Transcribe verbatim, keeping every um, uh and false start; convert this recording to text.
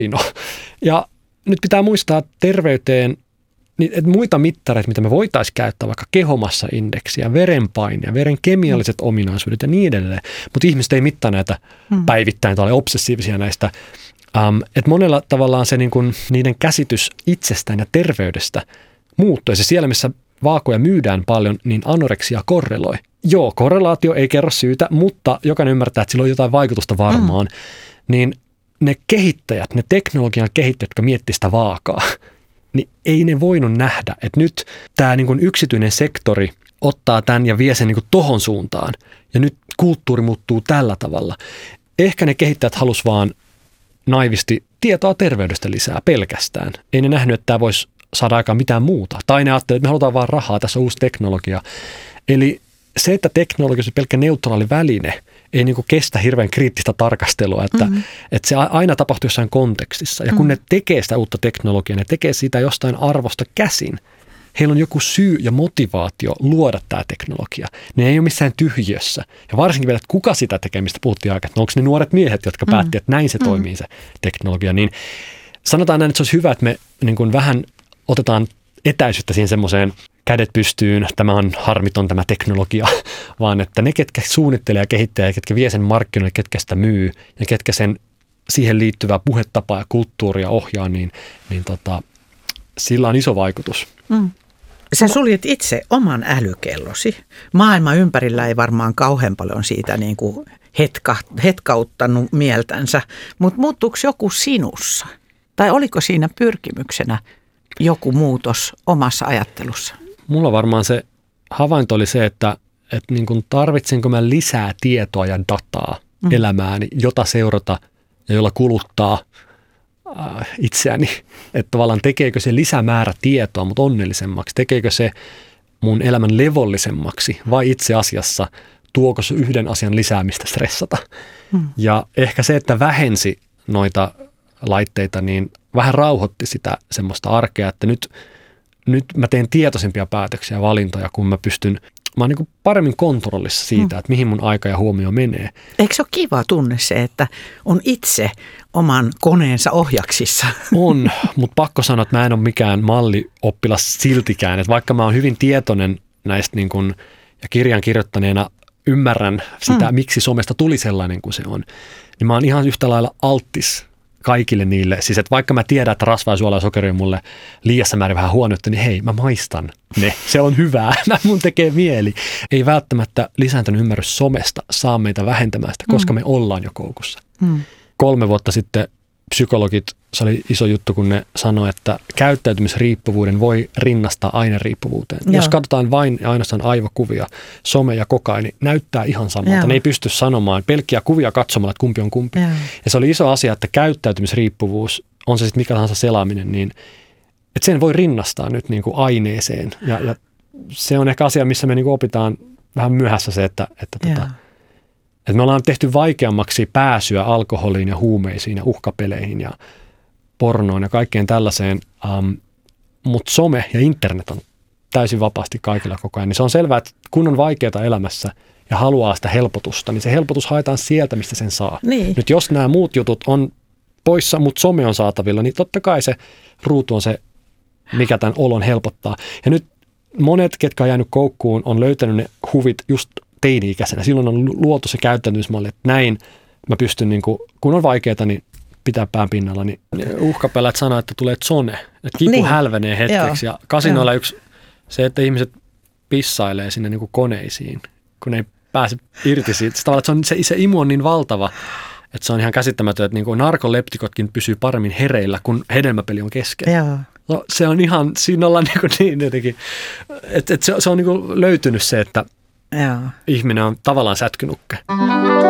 Ja nyt pitää muistaa, että terveyteen, että muita mittareita, mitä me voitaisiin käyttää, vaikka kehomassa-indeksiä, verenpainia, veren kemialliset mm. ominaisuudet ja niin edelleen, mutta ihmiset ei mittaa näitä mm. päivittäin tai ole obsessiivisia näistä. Um, että monella tavallaan se niin kun, niiden käsitys itsestään ja terveydestä muuttuu. Ja se siellä, missä vaakoja myydään paljon, niin anoreksia korreloi. Joo, korrelaatio ei kerro syytä, mutta jokainen ymmärtää, että sillä on jotain vaikutusta varmaan. Mm. Niin ne kehittäjät, ne teknologian kehittäjät, jotka miettii sitä vaakaa, niin ei ne voinut nähdä, että nyt tämä niin kuin yksityinen sektori ottaa tämän ja vie sen niin kuin tohon suuntaan. Ja nyt kulttuuri muuttuu tällä tavalla. Ehkä ne kehittäjät halusivat vaan naivisti tietoa terveydestä lisää pelkästään. Ei ne nähnyt, että tämä voisi saada aikaan mitään muuta. Tai ne ajattelivat, että me halutaan vaan rahaa, tässä on uusi teknologia. Eli se, että teknologia on pelkkä neutraali väline, ei niin kuin kestä hirveän kriittistä tarkastelua, että, mm-hmm. että se aina tapahtuu jossain kontekstissa. Ja kun mm-hmm. ne tekee sitä uutta teknologiaa, ne tekee sitä jostain arvosta käsin. Heillä on joku syy ja motivaatio luoda tämä teknologia. Ne ei ole missään tyhjössä. Ja varsinkin vielä, että kuka sitä tekee, mistä puhuttiin aikaa. No onko ne nuoret miehet, jotka mm-hmm. päätti, että näin se mm-hmm. toimii se teknologia. Niin sanotaan näin, että se olisi hyvä, että me niin kuin vähän otetaan etäisyyttä siihen semmoiseen kädet pystyyn, tämä on harmiton tämä teknologia, vaan että ne, ketkä suunnittelee ja kehittää ja ketkä vie sen markkinoille, ketkä sitä myy ja ketkä sen siihen liittyvää puhetapaa ja kulttuuria ohjaa, niin, niin tota, sillä on iso vaikutus. Mm. Sä suljet itse oman älykellosi. Maailma ympärillä ei varmaan kauhean paljon siitä niin kuin hetka, hetkauttanut mieltänsä, mutta muuttuuko joku sinussa? Tai oliko siinä pyrkimyksenä joku muutos omassa ajattelussa? Mulla varmaan se havainto oli se, että, että niin kuin tarvitsenko mä lisää tietoa ja dataa mm. elämääni, jota seurata ja jolla kuluttaa äh, itseäni. Että tavallaan tekeekö se lisämäärä tietoa mut onnellisemmaksi, tekeekö se mun elämän levollisemmaksi vai itse asiassa tuoko se yhden asian lisäämistä stressata. Mm. Ja ehkä se, että vähensi noita laitteita, niin vähän rauhoitti sitä semmoista arkea, että nyt, nyt mä teen tietoisempia päätöksiä ja valintoja, kun mä pystyn, mä oon niin kuin paremmin kontrollissa siitä, mm. että mihin mun aika ja huomio menee. Eikö se ole kiva tunne se, että on itse oman koneensa ohjaksissa? On, mutta pakko sanoa, että mä en ole mikään mallioppilas siltikään, että vaikka mä oon hyvin tietoinen näistä niin kuin, ja kirjan kirjoittaneena ymmärrän sitä, mm. miksi somesta tuli sellainen kuin se on, niin mä oon ihan yhtä lailla alttis kaikille niille. Siis että vaikka mä tiedän, että rasvaa, suolaa ja sokeri on mulle liiassa määrin vähän huonoutta, niin hei, mä maistan ne. Se on hyvää. Mä mun tekee mieli. Ei välttämättä lisääntynyt ymmärrys somesta saa meitä vähentämään sitä, koska mm. me ollaan jo koukussa. Mm. Kolme vuotta sitten psykologit, se oli iso juttu, kun ne sanoi, että käyttäytymisriippuvuuden voi rinnastaa aineriippuvuuteen. Joo. Jos katsotaan vain ja ainoastaan aivokuvia, some ja kokaini, näyttää ihan samalta. Joo. Ne ei pysty sanomaan pelkkiä kuvia katsomalla, että kumpi on kumpi. Joo. Ja se oli iso asia, että käyttäytymisriippuvuus, on se sitten mikä tahansa selaaminen, niin että sen voi rinnastaa nyt niin kuin aineeseen. Ja, ja se on ehkä asia, missä me niin kuin opitaan vähän myöhässä se, että, että tota, että me ollaan tehty vaikeammaksi pääsyä alkoholiin ja huumeisiin ja uhkapeleihin ja pornoon ja kaikkeen tällaiseen, um, mutta some ja internet on täysin vapaasti kaikilla koko ajan. Niin se on selvää, että kun on vaikeaa elämässä ja haluaa sitä helpotusta, niin se helpotus haetaan sieltä, mistä sen saa. Niin. Nyt jos nämä muut jutut on poissa, mutta some on saatavilla, niin totta kai se ruutu on se, mikä tämän olon helpottaa. Ja nyt monet, ketkä on jäänyt koukkuun, on löytänyt ne huvit just teini-ikäisenä. Silloin on luotu se käyttäytymismalli, että näin mä pystyn, niin kuin, kun on vaikeaa, niin pitää pään pinnalla. Niin uhkapelät sanoo, että tulee zone, että kipu niin. hälvenee hetkeksi. Joo. Ja kasinoilla yksi se, että ihmiset pissailee sinne niin kuin koneisiin, kun ei pääse irti siitä. Se, että se, on, se, se imu on niin valtava, että se on ihan käsittämätöntä, että niin kuin narkoleptikotkin pysyy paremmin hereillä, kun hedelmäpeli on kesken. Joo. No, se on ihan, siinä ollaan niin, kuin niin jotenkin, että, että se, se on niin kuin löytynyt se, että Joo. ihminen on tavallaan sätkynukke.